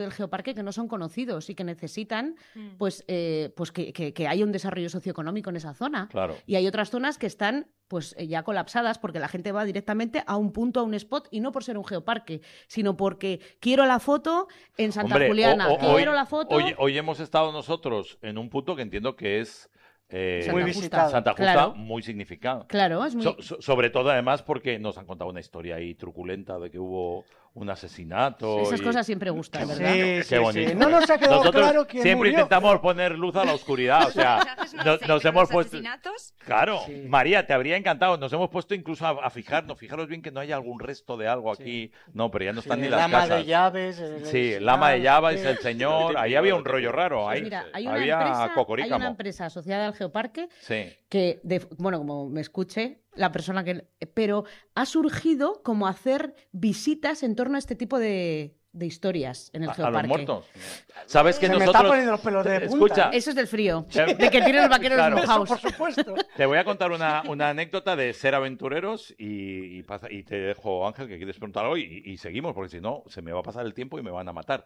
del geoparque que no son conocidos y que necesitan pues que haya un desarrollo socioeconómico en esa zona. Claro. Y hay otras zonas que están pues ya colapsadas porque la gente va directamente a un punto, a un spot, y no por ser un geoparque, sino porque quiero la foto en Santa Juliana, quiero la foto... Hoy hemos estado nosotros en un punto que entiendo que es... muy visitado. Santa Justa, claro. muy significado. Claro, es muy... sobre todo, además, porque nos han contado una historia ahí truculenta de que hubo un asesinato. Esas cosas siempre gustan, ¿verdad? Qué bonito. Sí. No nos ha quedado Nosotros claro quién siempre murió. intentamos poner luz a la oscuridad, o sea, nos hemos puesto... asesinatos? Claro, Sí. María, te habría encantado. Nos hemos puesto incluso a fijaros bien que no haya algún resto de algo aquí. No, pero ya no están ni el las ama casas. de llaves. Sí, el ama de llaves, el señor. Ahí había un rollo raro. Pues Ahí mira, hay había una cocorícamo. empresa asociada al geoparque Sí. que, bueno, como me escuche la persona que... Pero ha surgido como hacer visitas en torno a este tipo de historias en el A geoparque. los muertos. ¿Sabes que Se me nosotros... está poniendo los pelos de punta. Escucha, Eso es del frío, Claro. de que tienen los vaqueros Claro. mojados. Por supuesto. te voy a contar una anécdota de ser aventureros y te dejo, Ángel, que quieres preguntar algo y seguimos, porque si no, se me va a pasar el tiempo y me van a matar.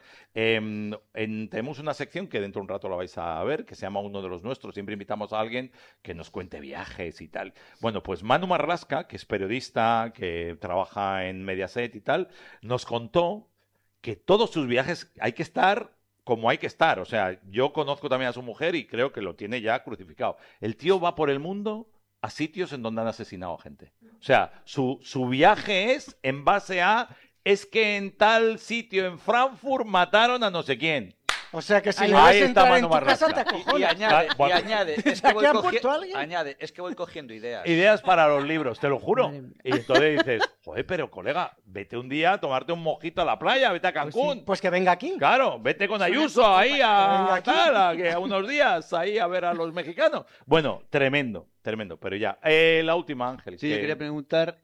Tenemos una sección que dentro de un rato la vais a ver, que se llama Uno de los Nuestros. Siempre invitamos a alguien que nos cuente viajes y tal. Bueno, pues Manu Marlasca, que es periodista, que trabaja en Mediaset y tal, nos contó que todos sus viajes hay que estar como hay que estar. O sea, yo conozco también a su mujer y creo que lo tiene ya crucificado. El tío va por el mundo a sitios en donde han asesinado a gente. O sea, su viaje es en base a... Es que en tal sitio en Frankfurt mataron a no sé quién. O sea que si Ahí le ves está entrar en Manu tu casa Marlasca. te Y acojonas. añade, Bueno. es que ¿Aquí han puesto a alguien? añade, es que voy cogiendo ideas. Ideas para los libros, te lo juro. Madre mía. Y entonces dices, joder, pero colega, vete un día a tomarte un mojito a la playa, vete a Cancún. Pues que venga aquí. Claro, vete con Ayuso ahí Venga aquí. a unos días ahí a ver a los mexicanos. Bueno, tremendo, pero ya. La última, Ángel. Sí, yo quería preguntar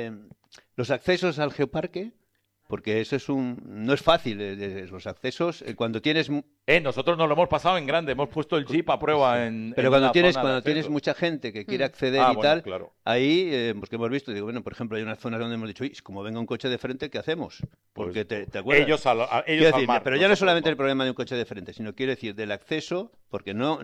los accesos al geoparque, porque eso no es fácil, los accesos, cuando tienes... Nosotros nos lo hemos pasado en grande, hemos puesto el jeep a prueba Pero en cuando una tienes zona de acceso. mucha gente que quiere acceder y bueno, tal, claro. ahí, pues que hemos visto, digo, bueno, por ejemplo, hay unas zonas donde hemos dicho, "Uy, como venga un coche de frente, ¿qué hacemos?" Porque Pues, te acuerdas. Ellos al Quiero decir, mar, pero ya no es nosotros solamente no. el problema de un coche de frente, sino quiero decir del acceso, porque no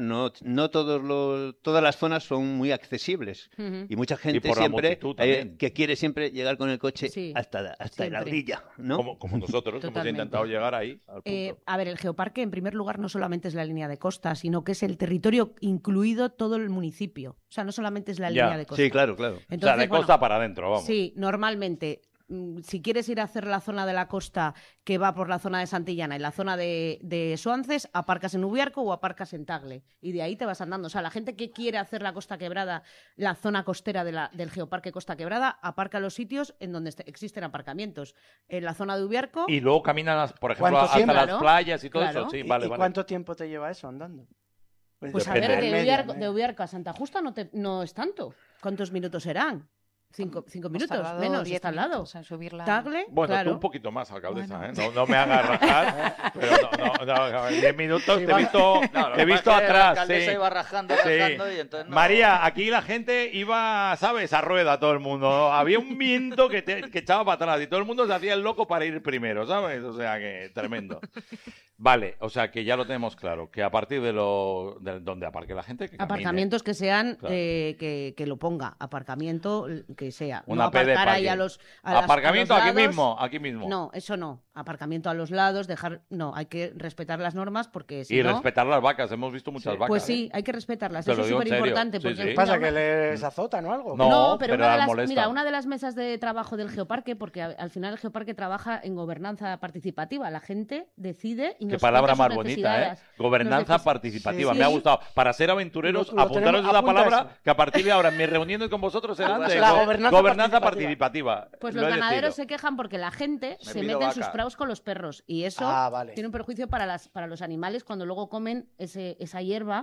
todas las zonas son muy accesibles. Ujú. Y mucha gente por la siempre multitud también. que quiere siempre llegar con el coche Sí, hasta la siempre. orilla, ¿no? Como nosotros, que hemos Totalmente. intentado llegar ahí al punto. A ver, el geoparque, en primer lugar, no solamente es la línea de costa, sino que es el territorio incluido todo el municipio. O sea, no solamente es la Ya. línea de costa. Sí, claro. O sea, Entonces, de bueno, costa para adentro, vamos. sí, normalmente, si quieres ir a hacer la zona de la costa que va por la zona de Santillana y la zona de Soances, aparcas en Ubiarco o aparcas en Tagle. Y de ahí te vas andando. O sea, la gente que quiere hacer la Costa Quebrada, la zona costera del geoparque Costa Quebrada, aparca en los sitios en donde existen aparcamientos. En la zona de Ubiarco... Y luego caminan, por ejemplo, ¿Cuánto hasta tiempo? las Claro, playas y todo claro. eso. Sí, ¿Y vale, vale. cuánto tiempo te lleva eso andando? Pues a Depende. ver, Media, de Ubiarco a Santa Justa no es tanto. ¿Cuántos minutos serán? Cinco minutos, menos, está al lado. En subirla. Tagle, Bueno, claro. tú un poquito más, alcaldesa, Bueno. ¿eh? No me hagas rajar, pero no, 10 minutos te he visto, No, te he visto atrás, La alcaldesa sí. iba rajando Sí. y entonces no. María, aquí la gente iba, ¿sabes? A rueda todo el mundo. Había un viento que echaba para atrás y todo el mundo se hacía el loco para ir primero, ¿sabes? O sea que tremendo. Vale, o sea que ya lo tenemos claro, que a partir de donde aparque la gente, que camine. Aparcamientos que sean, Claro. que lo ponga. Aparcamiento que sea. Una no P de aparcar ahí parking. a Aparcamiento los aquí lados. aquí mismo. No, eso no. Aparcamiento a los lados, no, hay que respetar las normas porque si Y no... respetar las vacas, hemos visto muchas vacas. Pues sí, ¿eh? hay que respetarlas. Te Eso lo es digo en súper serio. importante. Sí, Porque sí. ¿Qué mira, pasa? ¿Que les azotan o algo? No. No, pero pero las una molesta. una de las mesas de trabajo del geoparque, porque al final el geoparque trabaja en gobernanza participativa. La gente decide y Qué nos palabra cuenta más sus bonita, ¿eh? necesidades. Gobernanza Nos participativa. Sí, Me ha sí. gustado. Para ser aventureros, Lo apuntaros tenemos- esa apunta palabra, eso. que a partir de ahora en mis reuniones con vosotros será La de gobernanza participativa. Pues Lo los he ganaderos decidido. se quejan porque la gente Me se pido mete en sus vaca. prados con los perros y eso Ah, vale. tiene un perjuicio para los animales cuando luego comen esa hierba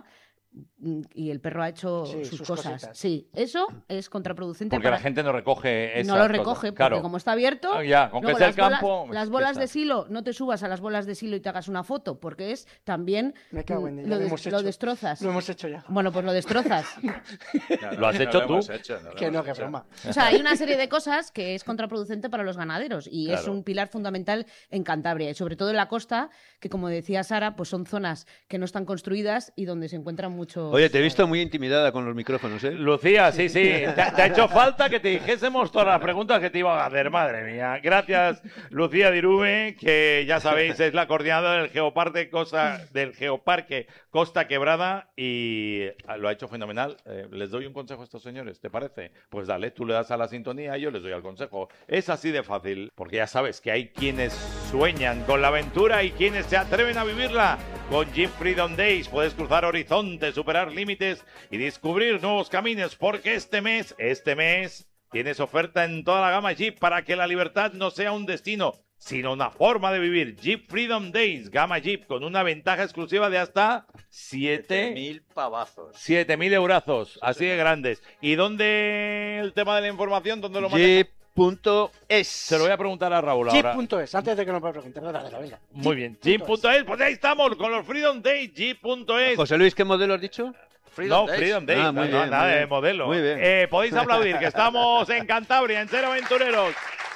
y el perro ha hecho Sí, sus sus cosas. cositas. Sí, eso es contraproducente. Porque la gente no recoge esas no lo cosas. recoge, porque Claro. como está abierto, Ah, ya, con que luego sea el las bolas- campo, las bolas ya de está. silo, no te subas a las bolas de silo y te hagas una foto, porque es también Me cago en ella, lo, lo hemos lo hecho. destrozas. Lo hemos hecho ya. Bueno, pues lo destrozas. ¿Lo has hecho tú? Que no, que broma. O sea, hay una serie de cosas que es contraproducente para los ganaderos y es Claro. un pilar fundamental en Cantabria y sobre todo en la costa, que como decía Sara, pues son zonas que no están construidas y donde se encuentran muchos... Oye, te he visto muy intimidada con los micrófonos, ¿eh? Lucía, sí. Te ha hecho falta que te dijésemos todas las preguntas que te iban a hacer, madre mía. Gracias, Lucía Dirube, que ya sabéis es la coordinadora del Geoparque Costa Quebrada y lo ha hecho fenomenal. Les doy un consejo a estos señores, ¿te parece? Pues dale, tú le das a la sintonía y yo les doy al consejo. Es así de fácil, porque ya sabes que hay quienes sueñan con la aventura y quienes se atreven a vivirla. Con Jeep Freedom Days puedes cruzar horizontes, superar límites y descubrir nuevos caminos, porque este mes tienes oferta en toda la gama Jeep para que la libertad no sea un destino, sino una forma de vivir. Jeep Freedom Days, gama Jeep, con una ventaja exclusiva de hasta 7.000 pavazos. 7.000 eurazos, así de grandes. ¿Y dónde el tema de la información? ¿Dónde lo manejas? Jeep.es. Se lo voy a preguntar a Raúl ahora. Jeep.es, antes de que nos pregunten. Dale, venga. Muy bien, Jeep.es, pues ahí estamos con los Freedom Days, Jeep.es. José Luis, ¿qué modelo has dicho? No, Freedom Days, Ah, muy no, bien, nada muy de bien. modelo. Muy bien. Podéis aplaudir, que estamos en Cantabria, en Ser Aventureros.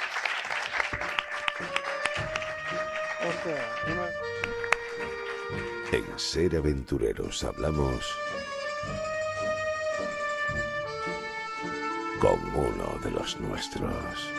Hostia, En Ser Aventureros hablamos con uno de los nuestros.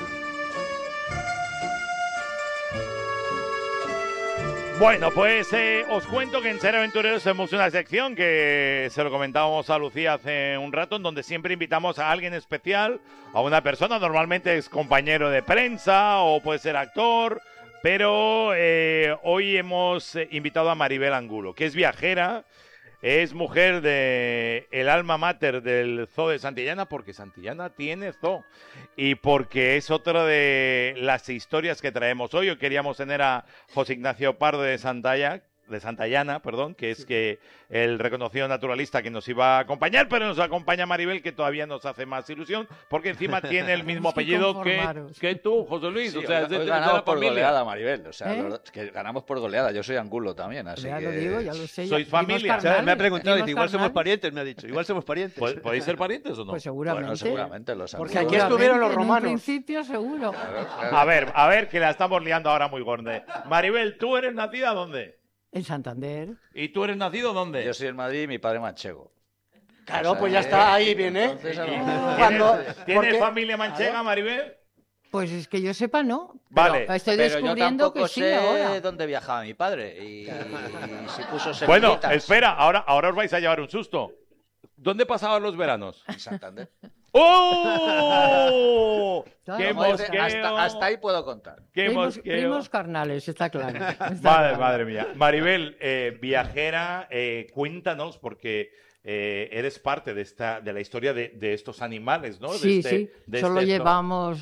Bueno, pues os cuento que en Ser Aventureros tenemos una sección que se lo comentábamos a Lucía hace un rato, en donde siempre invitamos a alguien especial, a una persona, normalmente es compañero de prensa o puede ser actor, pero hoy hemos invitado a Maribel Angulo, que es viajera, es mujer de el alma mater del Zoo de Santillana, porque Santillana tiene zoo y porque es otra de las historias que traemos hoy. Hoy queríamos tener a José Ignacio Pardo de Santillana, que es que el reconocido naturalista que nos iba a acompañar, pero nos acompaña Maribel, que todavía nos hace más ilusión, porque encima tiene el mismo apellido que tú, José Luis. Sí, o sea, hoy, es de hoy la ganamos por familia. goleada, Maribel. O sea, ¿Eh? es que ganamos por goleada. Yo soy Angulo también, así Ya que... lo digo, ya lo sé. ¿Sois ya- primos familia? O sea, me ha carnales, preguntado, dice, primos igual somos carnales. parientes, me ha dicho. Igual somos parientes. ¿Podéis ser parientes o no? Pues seguramente. Bueno, seguramente los Porque Angulos. aquí estuvieron los En romanos. un principio, seguro. A ver, que la estamos liando ahora muy gorda. Maribel, ¿tú eres nacida dónde? En Santander. ¿Y tú eres nacido dónde? Yo soy en Madrid y mi padre manchego. Claro, O sea, pues ya está, ahí viene. entonces, a lo ¿Y- mejor- Cuando- ¿Tienes porque- familia manchega, Maribel? Pues es que yo sepa, no. Vale. Pero estoy Pero yo descubriendo tampoco que sí sé ahora. dónde viajaba mi padre y si puso Bueno, semillitas espera, ahora os vais a llevar un susto. ¿Dónde pasaban los veranos? en Santander. ¡Oh! Claro. ¡Qué Como mosqueo! dice, hasta ahí puedo contar. ¡Qué Primos, mosqueo! primos carnales, está claro. Está claro. Madre mía. Maribel, viajera, cuéntanos, porque eres parte de la historia de estos animales, ¿no? Sí, sí. de Solo este- llevamos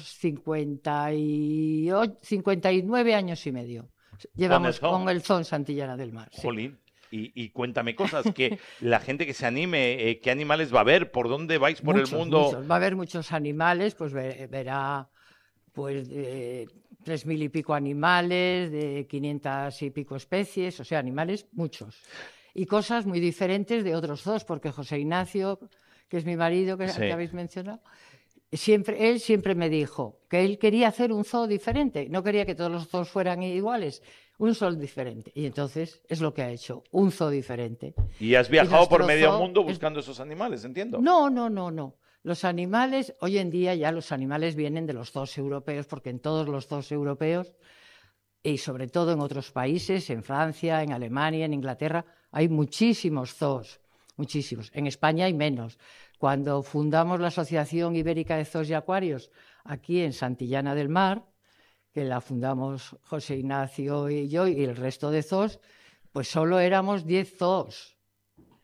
59 años y medio. Llevamos zoo? con el zoo en Santillana del Mar. sí. Jolín. Y cuéntame cosas, que la gente que se anime, ¿qué animales va a ver? ¿Por dónde vais por Muchos, el mundo? muchos. Va a haber muchos animales, pues verá pues 3.000 y pico animales, de 500 y pico especies, o sea, animales muchos. Y cosas muy diferentes de otros zoos, porque José Ignacio, que es mi marido, que Sí. habéis mencionado, él siempre me dijo que él quería hacer un zoo diferente, no quería que todos los zoos fueran iguales, un zoo diferente. Y entonces es lo que ha hecho, un zoo diferente. Y has viajado por nuestro medio zoo mundo es- buscando esos animales, entiendo. No. Los animales, hoy en día ya los animales vienen de los zoos europeos, porque en todos los zoos europeos, y sobre todo en otros países, en Francia, en Alemania, en Inglaterra, hay muchísimos zoos, muchísimos. En España hay menos. Cuando fundamos la Asociación Ibérica de Zoos y Acuarios, aquí en Santillana del Mar, que la fundamos José Ignacio y yo y el resto de zoos, pues solo éramos 10 zoos.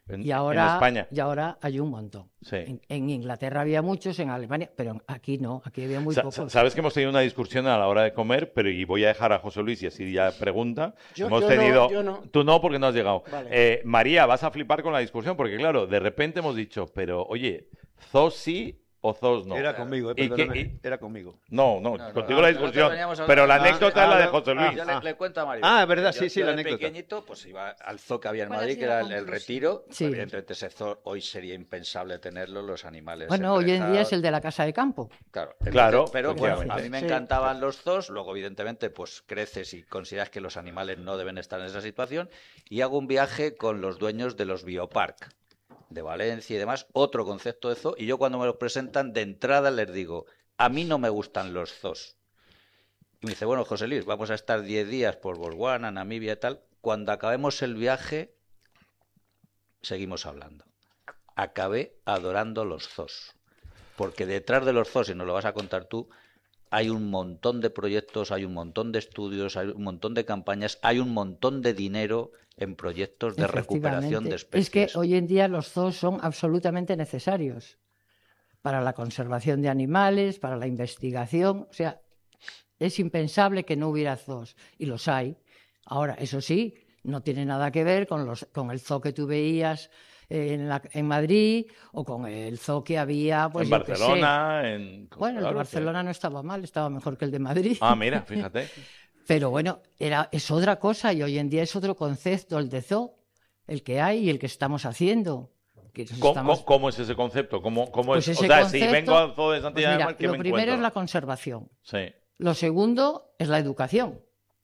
en Y ahora, España. y ahora hay un montón. Sí. En Inglaterra había muchos, en Alemania, pero aquí no, aquí había muy pocos. Sabes que hemos tenido una discusión a la hora de comer, pero y voy a dejar a José Luis y así ya pregunta. Yo hemos no, tenido. yo no. Tú no, porque no has llegado. Vale. María, vas a flipar con la discusión, porque claro, de repente hemos dicho, pero oye, ¿zoos sí o zoos no? Era conmigo, ¿Y perdóname, qué- era conmigo. No, contigo la discusión. veníamos hablando- Pero la Ah, anécdota es la de ah, José Luis. Yo le cuento a Mario. Ah, es verdad, Yo- sí, sí, yo la de anécdota. pequeñito, pues iba al zoo que había en ¿Cuál ha Madrid, sido que era la el conclusión? Retiro. Sí. Evidentemente ese zoo hoy sería impensable tenerlo, los animales. Bueno, hoy en día es emparejados. el de la casa de campo. Claro, Claro, pero bueno, efectivamente. a mí me Sí. encantaban los zoos, luego evidentemente pues creces y consideras que los animales no deben estar en esa situación y hago un viaje con los dueños de los biopark de Valencia y demás, otro concepto de zoo, y yo cuando me los presentan de entrada les digo, a mí no me gustan los zoos. Y me dice, bueno, José Luis, vamos a estar 10 días por Botswana, Namibia y tal, cuando acabemos el viaje seguimos hablando. Acabé adorando los zoos. Porque detrás de los zoos, y nos lo vas a contar tú, hay un montón de proyectos, hay un montón de estudios, hay un montón de campañas, hay un montón de dinero en proyectos de recuperación de Efectivamente. Es que especies. hoy en día los zoos son absolutamente necesarios para la conservación de animales, para la investigación. O sea, es impensable que no hubiera zoos, y los hay. Ahora, eso sí, no tiene nada que ver con el zoo que tú veías en Madrid o con el zoo que había pues, en yo qué sé. Barcelona, Bueno, el de claro, Barcelona no estaba mal, estaba mejor que el de Madrid. Ah, mira, fíjate. Pero bueno, es otra cosa y hoy en día es otro concepto el de zoo, el que hay y el que estamos haciendo. Que nos estamos- ¿Cómo es ese concepto? ¿Cómo Pues es? ese O sea, si concepto- vengo al zoo de Pues Santillana del mira, Mar, ¿qué lo me primero es encuentro? la conservación, Sí. lo segundo es la educación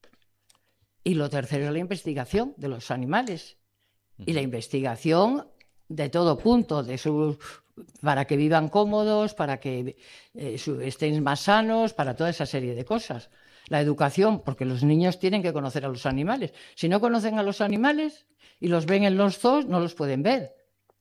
y lo tercero es la investigación de los animales y la investigación de todo punto, para que vivan cómodos, para que estén más sanos, para toda esa serie de cosas. La educación, porque los niños tienen que conocer a los animales. Si no conocen a los animales y los ven en los zoos, no los pueden ver.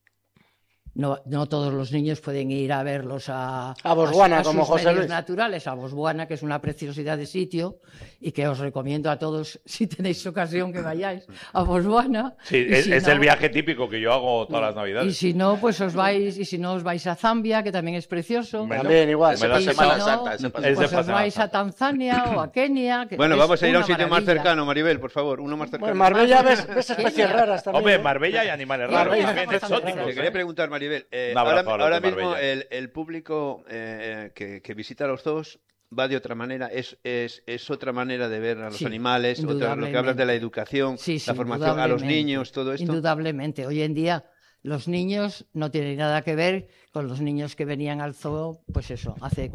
No todos los niños pueden ir a verlos a Botswana, a como sus José medios Luis. naturales, a Botswana, que es una preciosidad de sitio y que os recomiendo a todos, si tenéis ocasión, que vayáis a Botswana. Sí, Y es, si es no- el viaje típico que yo hago todas las y navidades. si no, pues os vais a Zambia, que también es precioso. Me lo- También igual. me lo Y sé si Semana no, Santa, ese pasa- Es de pues os Semana vais a Santa. Tanzania o a Kenia. Que Bueno, es vamos a ir a un una sitio más maravilla. cercano, Maribel, por favor, uno más cercano. Bueno, Marbella ves especies Kenia. raras también. Hombre, ¿eh? Marbella y animales raros, Marbella también está bastante exóticos. raro. Te quería preguntar, Maribel, Un abrazo a los ahora de mismo Marbella. el público que visita los zoos va de otra manera, es otra manera de ver a los Sí, animales, lo que hablas de la indudablemente. educación, Sí, sí, la formación a los indudablemente. niños, todo esto. Indudablemente. Hoy en día los niños no tienen nada que ver con los niños que venían al zoo, pues eso, hace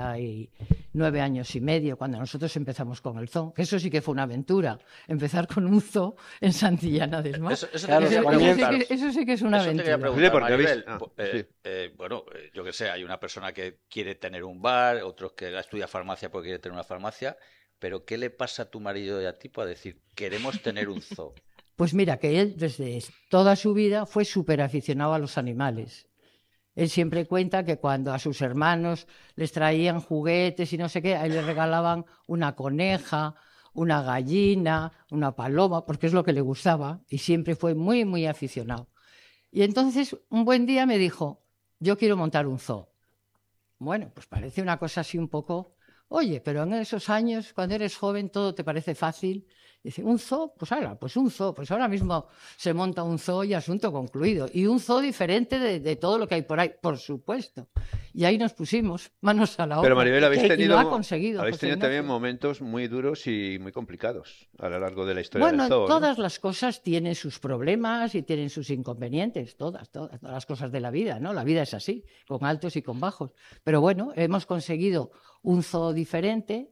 49 años y medio, cuando nosotros empezamos con el zoo. Que eso sí que fue una aventura, empezar con un zoo en Santillana del Mar. Eso te Claro, quería se Eso sí comienza. preguntar. eso sí que es una Eso te quería aventura. preguntar, Sí, porque Maribel. habéis- Yo que sé, hay una persona que quiere tener un bar, otros que estudia farmacia porque quiere tener una farmacia, pero ¿qué le pasa a tu marido y a ti para decir, queremos tener un zoo? Pues mira, que él desde toda su vida fue súper aficionado a los animales. Él siempre cuenta que cuando a sus hermanos les traían juguetes y no sé qué, a él le regalaban una coneja, una gallina, una paloma, porque es lo que le gustaba y siempre fue muy, muy aficionado. Y entonces un buen día me dijo, yo quiero montar un zoo. Bueno, pues parece una cosa así un poco, oye, pero en esos años, cuando eres joven, todo te parece fácil. Dice, ¿un zoo? Pues ahora, pues un zoo. Pues ahora mismo se monta un zoo y asunto concluido. Y un zoo diferente de todo lo que hay por ahí, por supuesto. Y ahí nos pusimos, manos a la obra. Pero Maribel, Y lo ha conseguido. habéis José tenido también Ignacio. momentos muy duros y muy complicados a lo largo de la historia Bueno, del zoo, ¿no? todas las cosas tienen sus problemas y tienen sus inconvenientes, todas las cosas de la vida, ¿no? La vida es así, con altos y con bajos. Pero bueno, hemos conseguido un zoo diferente,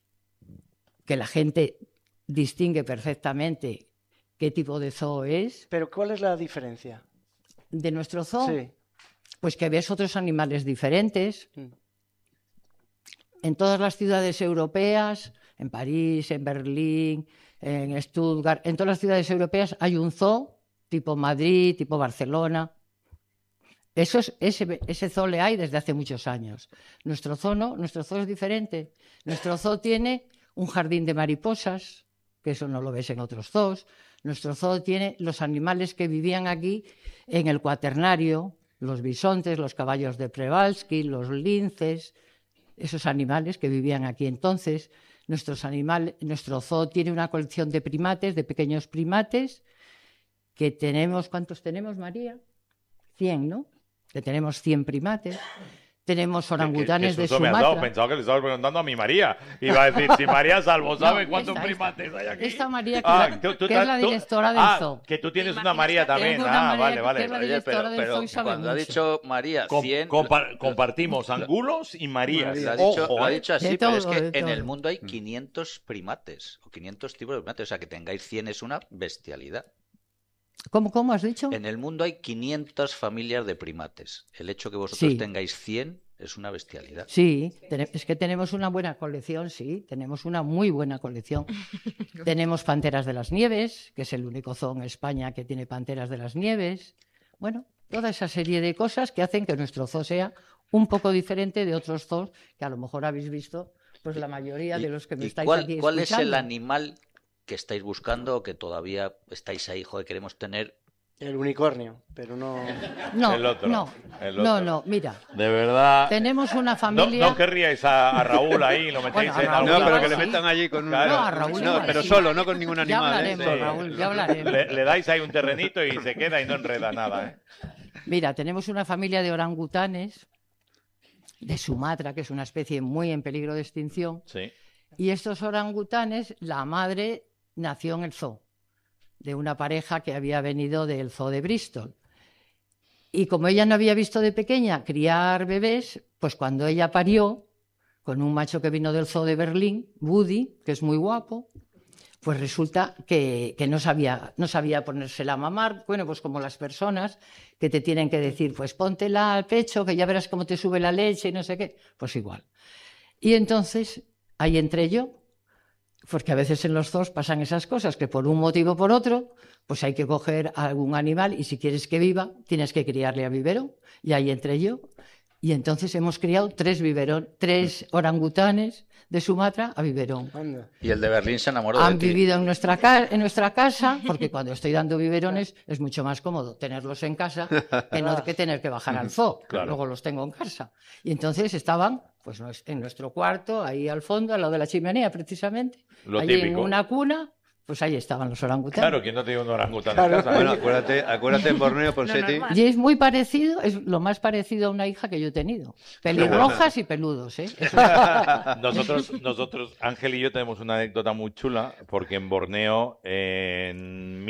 que la gente distingue perfectamente qué tipo de zoo es. Pero ¿cuál es la diferencia? De nuestro zoo, Sí. pues que ves otros animales diferentes. Mm. En todas las ciudades europeas, en París, en Berlín, en Stuttgart, en todas las ciudades europeas hay un zoo, tipo Madrid, tipo Barcelona. Ese zoo le hay desde hace muchos años. Nuestro zoo no, nuestro zoo es diferente. Nuestro zoo tiene un jardín de mariposas, que eso no lo ves en otros zoos. Nuestro zoo tiene los animales que vivían aquí en el Cuaternario, los bisontes, los caballos de Przewalski, los linces, esos animales que vivían aquí entonces. Nuestro zoo tiene una colección de primates, de pequeños primates, que tenemos, ¿cuántos tenemos, María? 100, ¿no? Que tenemos 100 primates. Tenemos orangutanes de Sumatra. Pensaba que le estabas preguntando a mi María. Iba a decir, si María Salvo sabe cuántos primates hay aquí. Esta María, que es la directora del zoo. Que tú tienes una María también. Vale. Oye, pero cuando ha dicho María 100... Compartimos angulos y Marías. Lo ha dicho así, pero es que en el todo. mundo hay 500 primates, o 500 tipos de primates. O sea, que tengáis 100 es una bestialidad. ¿Cómo has dicho? En el mundo hay 500 familias de primates. El hecho que vosotros tengáis 100 es una bestialidad. Sí, es que tenemos una buena colección, sí, tenemos una muy buena colección. Tenemos panteras de las nieves, que es el único zoo en España que tiene panteras de las nieves. Bueno, toda esa serie de cosas que hacen que nuestro zoo sea un poco diferente de otros zoos que a lo mejor habéis visto, pues la mayoría de los que me estáis aquí ¿Cuál escuchando. es el animal que estáis buscando o que todavía estáis ahí, joder, queremos tener? El unicornio, pero no... No, El otro, no, el no, otro. no, mira, De verdad. tenemos una familia... No querríais a Raúl ahí, lo metéis Bueno, a en Raúl No, algún pero lado. que le sí. metan allí con un... Claro. No, a Raúl No, igual pero sí. solo, no con ningún Ya animal. hablaremos, Sí. Raúl, ya hablaremos. Le dais ahí un terrenito y se queda y no enreda nada, ¿eh? Mira, tenemos una familia de orangutanes de Sumatra, que es una especie muy en peligro de extinción, Sí. y estos orangutanes, la madre nació en el zoo, de una pareja que había venido del zoo de Bristol. Y como ella no había visto de pequeña criar bebés, pues cuando ella parió, con un macho que vino del zoo de Berlín, Woody, que es muy guapo, pues resulta que no sabía ponérsela a mamar. Bueno, pues como las personas que te tienen que decir, pues póntela al pecho, que ya verás cómo te sube la leche y no sé qué, pues igual. Y entonces, ahí entré yo, porque a veces en los zoos pasan esas cosas, que por un motivo o por otro, pues hay que coger a algún animal y si quieres que viva, tienes que criarle a biberón. Y ahí entré yo. Y entonces hemos criado 3 orangutanes de Sumatra a biberón. Anda. Y el de Berlín se enamoró de Han ti. vivido en nuestra casa, porque cuando estoy dando biberones es mucho más cómodo tenerlos en casa que no que tener que bajar al zoo. Claro. Luego los tengo en casa. Y entonces estaban pues en nuestro cuarto, ahí al fondo, al lado de la chimenea precisamente. Lo allí típico. en una cuna, pues ahí estaban los orangutanes. Claro, ¿quién no tiene un orangután en casa? Bueno, acuérdate en Borneo, Ponseti. Y es muy parecido, es lo más parecido a una hija que yo he tenido. Pelirrojas y peludos, ¿eh? Eso es- Nosotros, Ángel y yo tenemos una anécdota muy chula, porque en Borneo, en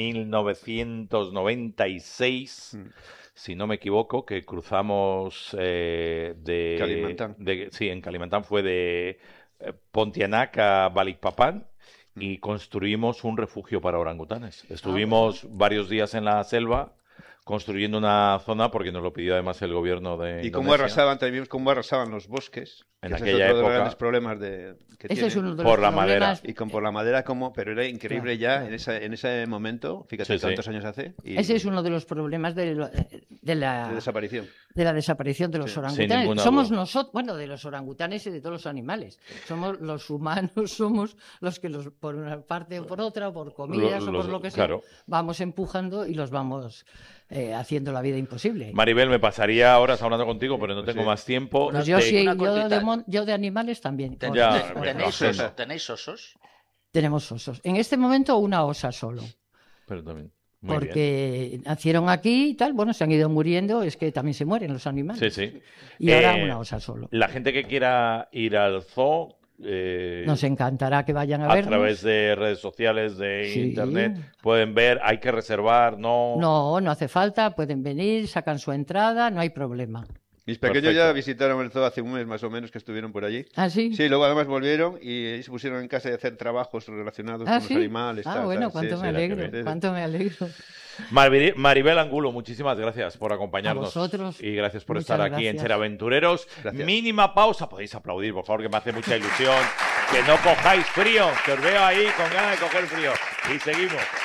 1996, si no me equivoco, que cruzamos de... Kalimantan. Sí, en Kalimantan fue de Pontianak a Balikpapan y construimos un refugio para orangutanes. Estuvimos varios días en la selva construyendo una zona porque nos lo pidió además el gobierno de Y cómo Indonesia. arrasaban, también vimos cómo arrasaban los bosques. En que ese aquella es otro de época. los grandes problemas que ese es tienen. uno de Por los la madera. problemas. Y por la madera, pero era increíble Claro, ya en ese momento, fíjate Sí, sí. cuántos años hace, y Ese es uno de los problemas de de la desaparición. desaparición de los Sí, orangutanes. ninguna Somos duda. nosotros, bueno, de los orangutanes y de todos los animales. Somos los humanos, somos los que por una parte o por otra, o por comidas o por lo que sea, claro. vamos empujando y los vamos haciendo la vida imposible. Maribel, me pasaría horas hablando contigo, pero no tengo sí. más tiempo. Pues yo Te- sí, una yo cortita. yo de animales también. Ten- Ya, ten- bueno, ¿Tenéis, sí. ¿Tenéis osos? Tenemos osos. En este momento una osa solo. Pero también. Muy bien. Porque nacieron aquí y tal, bueno, se han ido muriendo, es que también se mueren los animales. Sí, sí. Y ahora Eh, una osa solo. La gente que quiera ir al zoo, Nos encantará que vayan a a vernos. través de redes sociales, de Sí. internet, pueden ver, hay que reservar, no. No, no hace falta, pueden venir, sacan su entrada, no hay problema. Mis pequeños Perfecto. ya visitaron el zoo hace un mes más o menos que estuvieron por allí. ¿Ah, sí? Sí, luego además volvieron y se pusieron en casa a hacer trabajos relacionados ¿Ah, con sí? los animales. Ah, tal, bueno, tal. cuánto Sí, me sí, alegro, sí, sí. cuánto me alegro. Maribel Angulo, muchísimas gracias por acompañarnos. A vosotros, y gracias por muchas estar aquí en gracias. Ser Aventureros. Gracias. Mínima pausa, podéis aplaudir, por favor, que me hace mucha ilusión. Que no cojáis frío, que os veo ahí con ganas de coger frío. Y seguimos.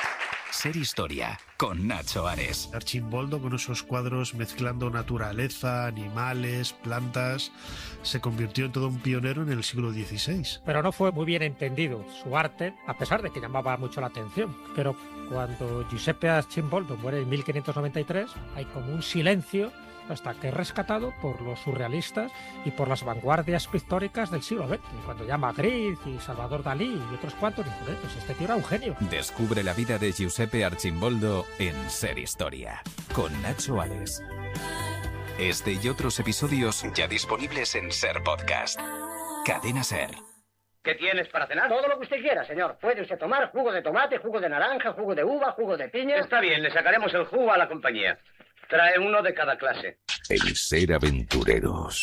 Ser Historia, con Nacho Ares. Arcimboldo, con esos cuadros mezclando naturaleza, animales, plantas, se convirtió en todo un pionero en el siglo XVI. Pero no fue muy bien entendido su arte, a pesar de que llamaba mucho la atención. Pero cuando Giuseppe Arcimboldo muere en 1593, hay como un silencio hasta que es rescatado por los surrealistas y por las vanguardias pictóricas del siglo XX. Cuando ya Magritte y Salvador Dalí y otros cuantos, pues este tío era un genio. Descubre la vida de Giuseppe Arcimboldo en Ser Historia, con Nacho Ares. Este y otros episodios ya disponibles en Ser Podcast. Cadena Ser. ¿Qué tienes para cenar? Todo lo que usted quiera, señor. Puede usted tomar jugo de tomate, jugo de naranja, jugo de uva, jugo de piña. Está bien, le sacaremos el jugo a la compañía. Trae uno de cada clase. En Ser Aventureros.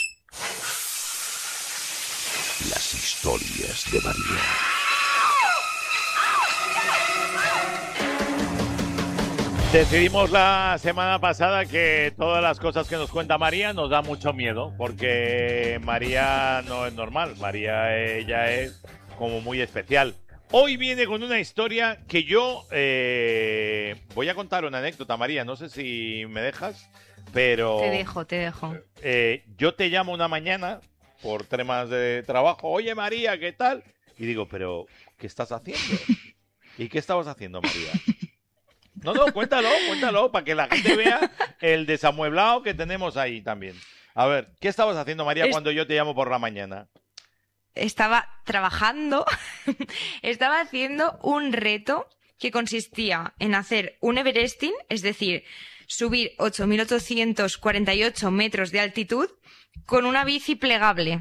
Las historias de María. Decidimos la semana pasada que todas las cosas que nos cuenta María nos da mucho miedo, porque María no es normal, ella es como muy especial. Hoy viene con una historia que yo voy a contar una anécdota, María, no sé si me dejas, pero... Te dejo. Yo te llamo una mañana por temas de trabajo, oye María, ¿qué tal? Y digo, pero, ¿qué estás haciendo? ¿Y qué estabas haciendo, María? No, cuéntalo, para que la gente vea el desamueblado que tenemos ahí también. A ver, ¿qué estabas haciendo, María, cuando yo te llamo por la mañana? Estaba trabajando, estaba haciendo un reto que consistía en hacer un Everesting, es decir, subir 8.848 metros de altitud con una bici plegable.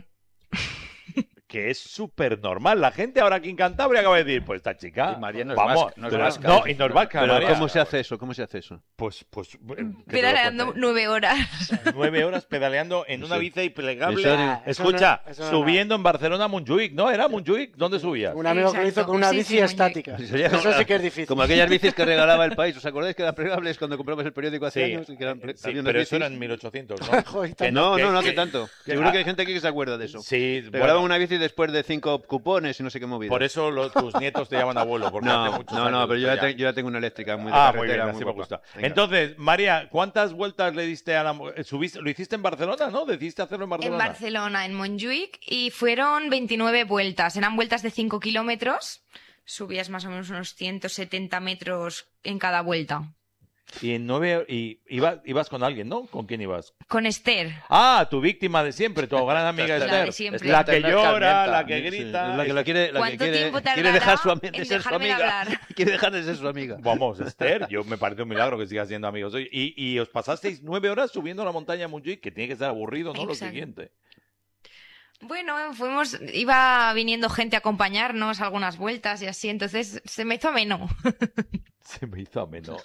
Que es súper normal. La gente ahora aquí en Cantabria acaba de decir, pues esta chica, y María no es vamos, vasca, no es vasca. No, y no es vasca, Pero María. ¿cómo se hace eso? Pues pedaleando 9 horas. 9 horas pedaleando en una bici plegable. Eso Escucha, no, subiendo en Barcelona a Montjuïc, ¿no? ¿Era Montjuïc? ¿Dónde subías? Un amigo que lo hizo con una bici estática. Eso sí que es difícil. Como aquellas bicis que regalaba el país. ¿Os acordáis que eran plegables cuando compramos el periódico hace años? Y que eran pero eso era en 1800, ¿no? No hace tanto. Seguro que hay gente aquí que se acuerda de eso. Sí, regalaban una bici después de 5 cupones y no sé qué movida. Por eso tus nietos te llaman abuelo. Porque hace muchos años pero yo ya tengo una eléctrica muy de carretera. Muy bien, así me gusta. Entonces, María, ¿cuántas vueltas le diste a la... ¿Lo hiciste en Barcelona, no? ¿Decidiste hacerlo en Barcelona? En Barcelona, en Montjuïc, y fueron 29 vueltas. Eran vueltas de 5 kilómetros. Subías más o menos unos 170 metros en cada vuelta. Y en 9... ibas con alguien, ¿no? ¿Con quién ibas? Con Esther. Ah, tu víctima de siempre, tu gran amiga Esther. La de siempre. La que llora, la que grita. La que quiere dejar de ser su amiga. Quiere dejar de ser su amiga. Vamos, Esther, me parece un milagro que sigas siendo amigos. Y os pasasteis 9 horas subiendo la montaña de Montjuïc, que tiene que ser aburrido, ¿no? Exacto. Lo siguiente. Bueno, iba viniendo gente a acompaño algunas vueltas y así, entonces se me hizo ameno. Se me hizo ameno.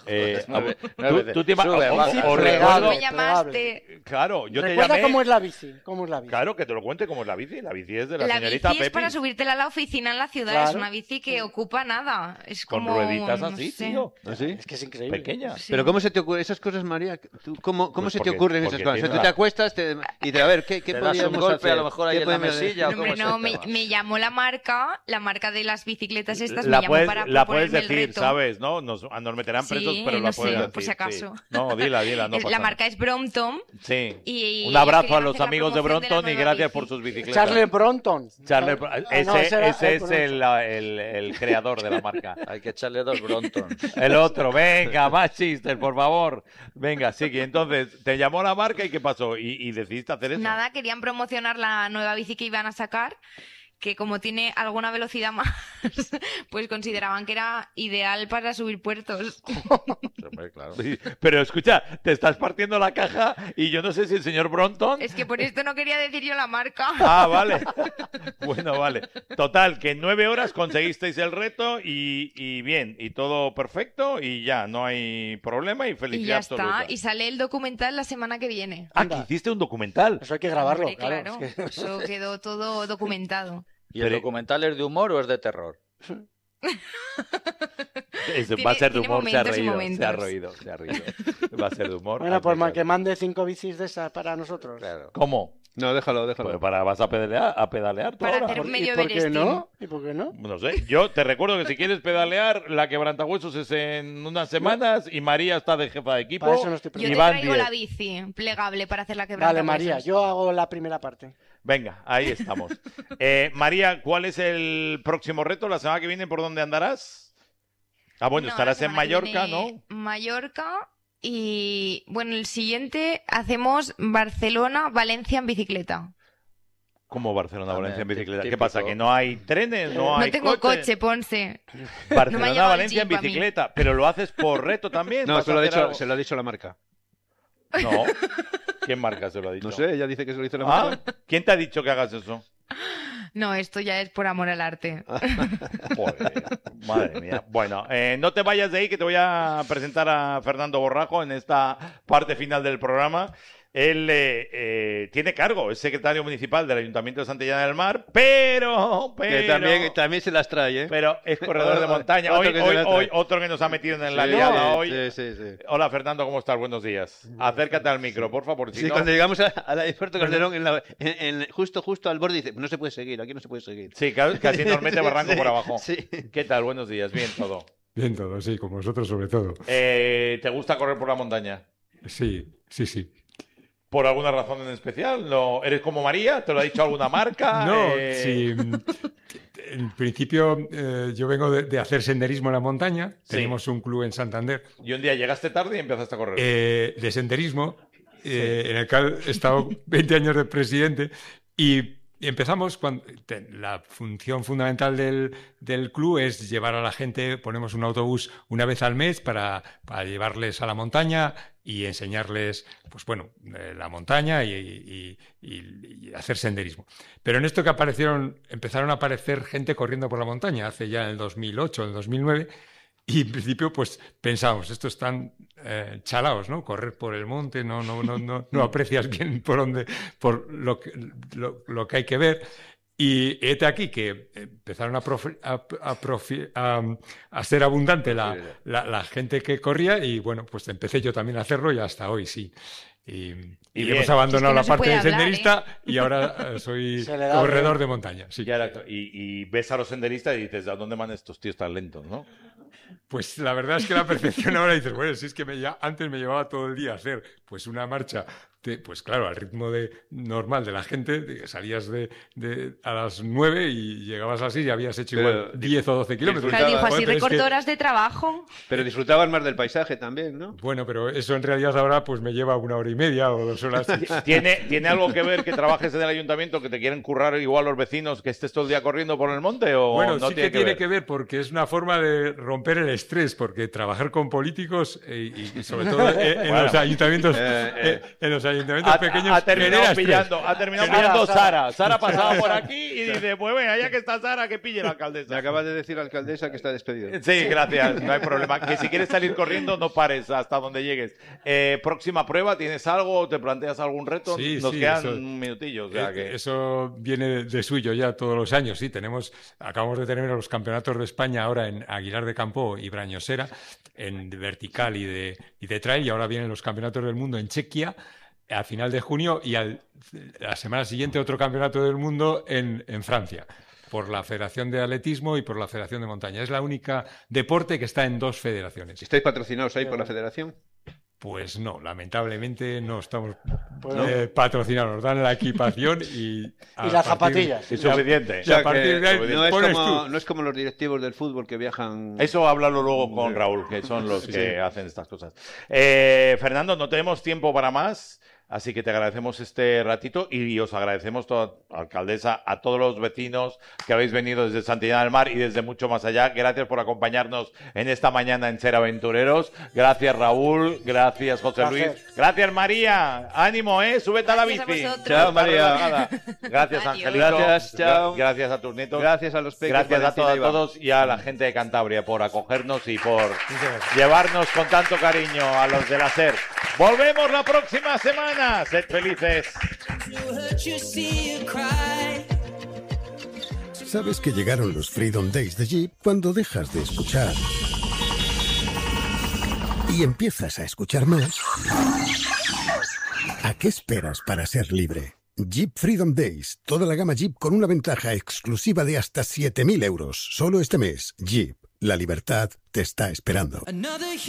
Tú te me llamaste. Claro, yo te Recuerda llamé. ¿Cómo es la bici? Claro, que te lo cuente cómo es la bici. La bici es de la señorita Pepi. La bici es Pepi. para subírtela a la oficina en la ciudad. Claro. Es una bici que ocupa nada. Es con como... rueditas así, tío. ¿Así? Es que es increíble. Pequeña. Sí. Pero ¿cómo se te ocurren esas cosas, María? ¿Cómo Pues se te ocurren esas cosas? O sea, tú te acuestas y te a ver, ¿qué ¿Te das un podríamos golpe hacer? a lo mejor ahí en la mesilla? ¿O No, cómo hombre, es no, esto? me llamó la marca de las bicicletas estas, me La llamó para puedes proponerme decir, el reto. ¿sabes? ¿No? Nos meterán presos, Sí, pero la no puedes sé, decir. por si acaso. Sí. No, dila, no pasa La nada. marca es Brompton. Sí. Y un abrazo querían a los hacer la amigos de promoción de la Brompton y nueva gracias bici. por sus bicicletas. Charlie Bronton. Ese es el creador de la marca. Hay que echarle 2 Brompton. El otro, venga, más chistes, por favor. Venga, sigue. Entonces, te llamó la marca y ¿qué pasó? Y decidiste hacer eso. Nada, querían promocionar la nueva bici que iban a sacar, que como tiene alguna velocidad más, pues consideraban que era ideal para subir puertos. Claro. Sí, pero escucha, te estás partiendo la caja y yo no sé si el señor Brompton... Es que por esto no quería decir yo la marca. Ah, vale. Bueno, vale. Total, que en 9 horas conseguisteis el reto y bien, y todo perfecto y ya, no hay problema y felicidad Y ya absoluta. está, y sale el documental la semana que viene. Ah, que hiciste un documental. Eso hay que grabarlo, Hombre, claro. Es que... Eso quedó todo documentado. ¿Y el documental es de humor o es de terror? Va a ser de tiene humor, se ha momentos y reído. momentos. Se ha reído. Va a ser de humor. Bueno, pues que mande 5 bicis de esas para nosotros. Claro. ¿Cómo? No, déjalo. Pues vas a pedalear tú Para ahora. hacer medio ¿Y por qué Everesting. no? ¿Y por qué no? No sé, yo te recuerdo que si quieres pedalear, la quebrantahuesos es en unas semanas y María está de jefa de equipo. Para eso no estoy Yo y te van traigo 10. la bici plegable para hacer la quebranta. Vale, María, yo hago la primera parte. Venga, ahí estamos. María, ¿cuál es el próximo reto? ¿La semana que viene por dónde andarás? Ah, bueno, No, estarás la en semana que Mallorca, viene ¿no? Mallorca y, bueno, el siguiente hacemos Barcelona-Valencia en bicicleta. ¿Cómo Barcelona, Valencia en bicicleta? ¿Qué típico. pasa? ¿Que no hay trenes? ¿No hay tengo coches? coche, Ponce. No me ha Barcelona, llevado el Valencia en jeep a mí. bicicleta. ¿Pero lo haces por reto también? No, ¿Vas se a lo, hacer algo? se lo ha dicho la marca. No. ¿Quién marca se lo ha dicho? No sé, ella dice que se lo dice la marca. ¿Ah? ¿Quién te ha dicho que hagas eso? No, esto ya es por amor al arte. Joder, madre mía. Bueno, no te vayas de ahí que te voy a presentar a Fernando Borrajo en esta parte final del programa. Él tiene cargo, es secretario municipal del Ayuntamiento de Santillana del Mar, pero Que también se las trae, ¿eh? pero es corredor de montaña. Hoy otro que nos ha metido en la liada hoy. Sí. Hola, Fernando, ¿cómo estás? Buenos días. Acércate al micro, por favor. Si Sí, no... cuando llegamos al aeropuerto Calderón, justo al borde, dice, no se puede seguir, aquí no se puede seguir. Sí, casi nos mete barranco Sí, por abajo. sí. ¿Qué tal? Buenos días. Bien, todo. Bien todo, sí, como vosotros sobre todo. ¿Te gusta correr por la montaña? Sí. ¿Por alguna razón en especial? ¿No? ¿Eres como María? ¿Te lo ha dicho alguna marca? No, sí. En principio yo vengo de hacer senderismo en la montaña. Sí. Tenemos un club en Santander. Y un día llegaste tarde y empezaste a correr. De senderismo, en el cual he estado 20 años de presidente y empezamos cuando la función fundamental del club es llevar a la gente, ponemos un autobús una vez al mes para llevarles a la montaña y enseñarles, pues bueno, la montaña y hacer senderismo. Pero en esto que empezaron a aparecer gente corriendo por la montaña, hace ya en el 2008, en el 2009, y en principio pues pensábamos, estos están chalaos, ¿no? Correr por el monte, no aprecias bien por lo que hay que ver. Y hete aquí que empezaron a ser abundante la gente que corría y bueno, pues empecé yo también a hacerlo y hasta hoy sí. Y hemos abandonado es que no la parte de hablar, senderista y ahora soy corredor de montaña. Sí. Y ves a los senderistas y dices, ¿a dónde van estos tíos tan lentos, no? Pues la verdad es que la percepción ahora dices, bueno, si es que antes me llevaba todo el día a hacer pues una marcha, pues claro, al ritmo normal de la gente, salías a las 9 y llegabas así y habías hecho igual 10 o 12 kilómetros. Claro, dijo así, recorto horas de trabajo. Pero disfrutabas más del paisaje también, ¿no? Bueno, pero eso en realidad ahora pues me lleva 1 hora y media o 2 horas. ¿Tiene algo que ver que trabajes en el ayuntamiento, que te quieren currar igual los vecinos, que estés todo el día corriendo por el monte? ¿O bueno, no sí que tiene que ver porque es una forma de romper el estrés, porque trabajar con políticos y sobre todo en los ayuntamientos pequeños ha terminado pillando Sara. Sara pasaba por aquí y dice, pues venga, ya que está Sara, que pille la alcaldesa. Me acabas de decir, alcaldesa, que está despedida. Sí, gracias, no hay problema. Que si quieres salir corriendo, no pares hasta donde llegues. Próxima prueba, ¿tienes algo? ¿Te planteas algún reto? Nos quedan un minutillo. O sea que... Eso viene de suyo ya todos los años, sí. Acabamos de tener los campeonatos de España ahora en Aguilar de Campo y Brañosera, en vertical y de trail, y ahora vienen los campeonatos del mundo en Chequia a final de junio y la semana siguiente otro campeonato del mundo en Francia, por la Federación de Atletismo y por la Federación de Montaña. Es la única deporte que está en 2 federaciones. ¿Estáis patrocinados ahí por la federación? Pues no, lamentablemente no estamos patrocinados. Nos dan la equipación y las zapatillas. Es suficiente. O sea, no es como los directivos del fútbol que viajan... Eso háblalo luego con Raúl, que son los que hacen estas cosas. Fernando, no tenemos tiempo para más. Así que te agradecemos este ratito y os agradecemos, alcaldesa, a todos los vecinos que habéis venido desde Santillana del Mar y desde mucho más allá. Gracias por acompañarnos en esta mañana en Ser Aventureros. Gracias, Raúl. Gracias, José Luis. Gracias, María. Ánimo, súbete a la bici. Chao, María. Gracias, Angelito. Gracias, chao. Gracias a tus nietos. Gracias a los peques. Gracias a todos y a la gente de Cantabria por acogernos y por llevarnos con tanto cariño a los de la SER. Volvemos la próxima semana. Sed felices. Sabes que llegaron los Freedom Days de Jeep cuando dejas de escuchar y empiezas a escuchar más, ¿a qué esperas para ser libre? Jeep Freedom Days. Toda la gama Jeep con una ventaja exclusiva de hasta 7.000 euros. Solo este mes. Jeep. La libertad te está esperando.